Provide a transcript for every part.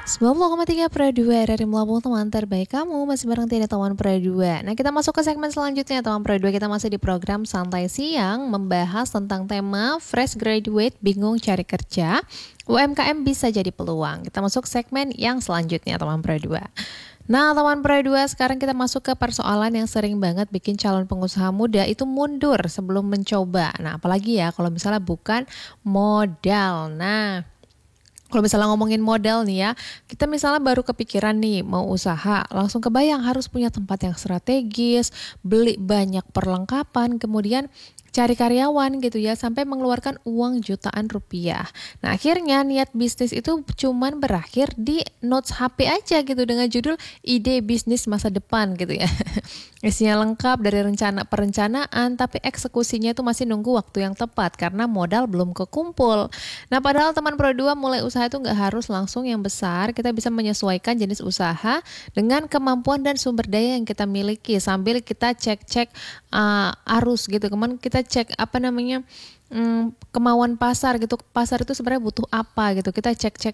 90,3 Pro 2 RRI Melabuh, teman terbaik kamu. Masih bareng Tina teman Pro 2. Nah, kita masuk ke segmen selanjutnya teman Pro 2. Kita masih di program Santai Siang, membahas tentang tema Fresh Graduate bingung cari kerja, UMKM bisa jadi peluang. Kita masuk segmen yang selanjutnya teman Pro 2. Nah, teman Pro 2, sekarang kita masuk ke persoalan yang sering banget bikin calon pengusaha muda itu mundur sebelum mencoba. Nah, apalagi ya kalau misalnya bukan modal. Nah, kalau misalnya ngomongin modal nih ya, kita misalnya baru kepikiran nih mau usaha, langsung kebayang harus punya tempat yang strategis, beli banyak perlengkapan, kemudian cari karyawan gitu ya, sampai mengeluarkan uang jutaan rupiah. Nah, akhirnya niat bisnis itu cuman berakhir di notes HP aja gitu dengan judul ide bisnis masa depan gitu ya. Isinya lengkap dari perencanaan, tapi eksekusinya itu masih nunggu waktu yang tepat karena modal belum kekumpul. Nah, padahal teman Pro 2 mulai usaha itu nggak harus langsung yang besar, kita bisa menyesuaikan jenis usaha dengan kemampuan dan sumber daya yang kita miliki sambil kita cek-cek arus gitu. Kemudian kita cek kemauan pasar gitu. Pasar itu sebenarnya butuh apa gitu. Kita cek-cek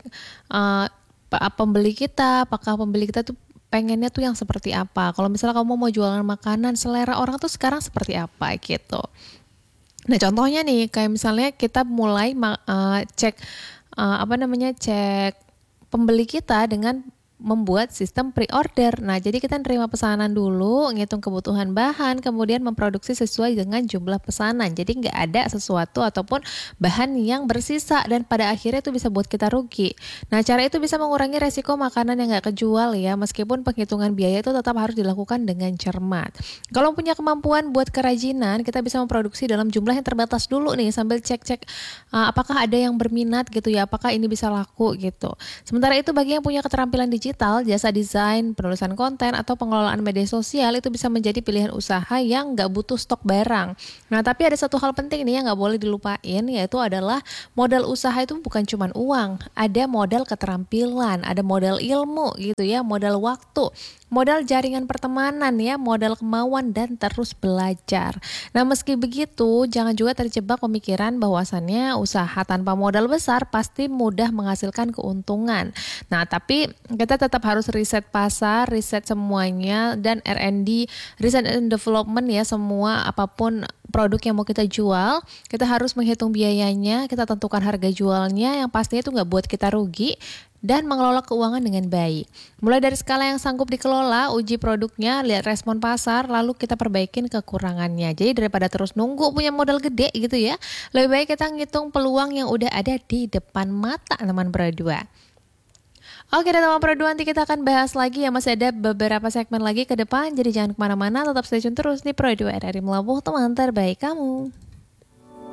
pembeli kita, apakah pembeli kita tuh pengennya tuh yang seperti apa. Kalau misalnya kamu mau jualan makanan, selera orang tuh sekarang seperti apa gitu. Nah, contohnya nih kayak misalnya kita mulai cek cek pembeli kita dengan membuat sistem pre-order. Nah, jadi kita nerima pesanan dulu, ngitung kebutuhan bahan, kemudian memproduksi sesuai dengan jumlah pesanan. Jadi nggak ada sesuatu ataupun bahan yang bersisa dan pada akhirnya itu bisa buat kita rugi. Nah, cara itu bisa mengurangi resiko makanan yang nggak kejual ya, meskipun penghitungan biaya itu tetap harus dilakukan dengan cermat. Kalau punya kemampuan buat kerajinan, kita bisa memproduksi dalam jumlah yang terbatas dulu nih, sambil cek-cek apakah ada yang berminat gitu ya, apakah ini bisa laku gitu. Sementara itu bagi yang punya keterampilan digital, jasa desain, penulisan konten, atau pengelolaan media sosial itu bisa menjadi pilihan usaha yang nggak butuh stok barang. Nah, tapi ada satu hal penting nih yang nggak boleh dilupain, yaitu adalah modal usaha itu bukan cuma uang, ada modal keterampilan, ada modal ilmu gitu ya, modal waktu, modal jaringan pertemanan ya, modal kemauan dan terus belajar. Nah, meski begitu, jangan juga terjebak pemikiran bahwasannya usaha tanpa modal besar pasti mudah menghasilkan keuntungan. Nah, tapi kita tetap harus riset pasar, riset semuanya, dan R&D, research and development ya, semua apapun produk yang mau kita jual, kita harus menghitung biayanya, kita tentukan harga jualnya yang pastinya itu nggak buat kita rugi, dan mengelola keuangan dengan baik. Mulai dari skala yang sanggup dikelola, uji produknya, lihat respon pasar, lalu kita perbaikin kekurangannya. Jadi daripada terus nunggu punya modal gede gitu ya, lebih baik kita ngitung peluang yang udah ada di depan mata teman berdua. Oke, teman Pro 2, nanti kita akan bahas lagi ya, masih ada beberapa segmen lagi ke depan, jadi jangan kemana-mana, tetap stay tune terus di Pro 2 RRI Melabuh, teman terbaik kamu.